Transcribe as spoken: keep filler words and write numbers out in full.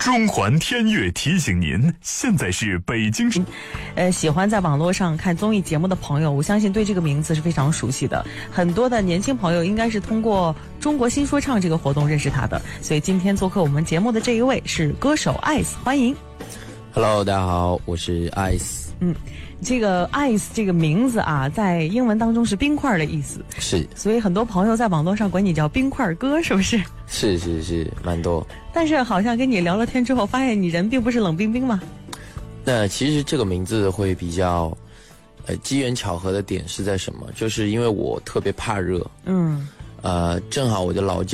中环天悦提醒您，现在是北京时。 呃，喜欢在网络上看综艺节目的朋友，我相信对这个名字是非常熟悉的。很多的年轻朋友应该是通过中国新说唱这个活动认识他的。所以今天做客我们节目的这一位是歌手 Ice， 欢迎。 Hello， 大家好，我是 Ice。 嗯，这个 Ice 这个名字啊，在英文当中是冰块的意思， 是， 所以很多朋友在网络上管你叫冰块哥，是不是？ 是是是，蛮多。 但是好像跟你聊了天之后，发现你人并不是冷冰冰嘛。 那其实这个名字会比较，呃，机缘巧合的点是在什么？就是因为我特别怕热， 嗯， 呃，正好我的老家